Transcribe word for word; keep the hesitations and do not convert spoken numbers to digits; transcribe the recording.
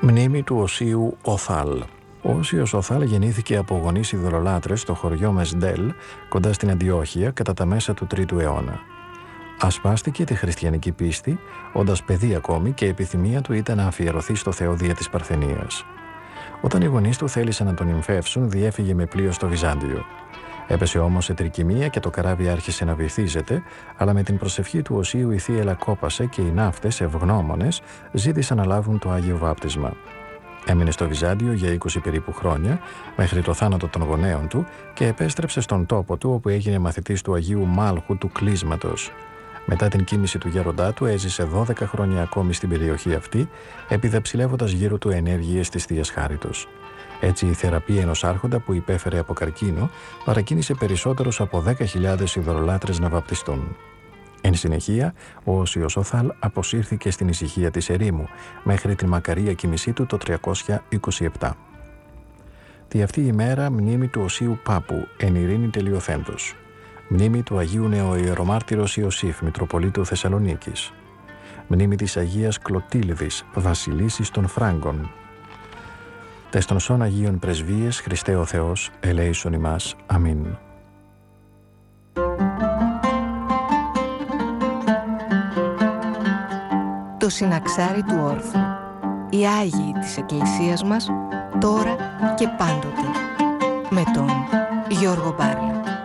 Μνήμη του Οσίου Οθάλ. Ο Όσιος Οθάλ γεννήθηκε από γονείς ειδωλολάτρες στο χωριό Μεσντέλ, κοντά στην Αντιόχεια, κατά τα μέσα του τρίτου αιώνα. Ασπάστηκε τη χριστιανική πίστη, όντας παιδί ακόμη, και η επιθυμία του ήταν να αφιερωθεί στο Θεό δια της Παρθενίας. Όταν οι γονείς του θέλησαν να τον νυμφεύσουν, διέφυγε με πλοίο στο Βυζάντιο. Έπεσε όμως σε τρικυμία και το καράβι άρχισε να βυθίζεται, αλλά με την προσευχή του Οσίου η θύελλα κόπασε και οι ναύτες, ευγνώμονες, ζήτησαν να λάβουν το Άγιο Βάπτισμα. Έμεινε στο Βυζάντιο για είκοσι περίπου χρόνια, μέχρι το θάνατο των γονέων του, και επέστρεψε στον τόπο του, όπου έγινε μαθητής του Αγίου Μάλχου του Κλίσματος. Μετά την κοίμηση του γέροντά του, έζησε δώδεκα χρόνια ακόμη στην περιοχή αυτή, επιδεψιλεύοντας γύρω του ενέργειες της Θείας Χάριτος. Έτσι, η θεραπεία ενός άρχοντα που υπέφερε από καρκίνο παρακίνησε περισσότερους από δέκα χιλιάδες ειδωλολάτρες να βαπτιστούν. Εν συνεχεία, ο Όσιος Οθάλ αποσύρθηκε στην ησυχία της ερήμου μέχρι την μακαρία κοίμησή του το τριακόσια είκοσι επτά. Τη αυτή η μέρα μνήμη του Οσίου Πάπου, εν ειρήνη τελειοθέντος. Μνήμη του Αγίου Νεοϊερομάρτυρος Ιωσήφ, Μητροπολίτου Θεσσαλονίκης. Μνήμη της Αγίας Κλωτήλδης, βασιλίσσης των Φράγκων. Τες των σών Αγίων Πρεσβείες, Χριστέ ο Θεός, ελέησον ημάς. Αμήν. Το συναξάρι του όρθρου. Οι Άγιοι της Εκκλησίας μας, τώρα και πάντοτε. Με τον Γιώργο Μπάρλα.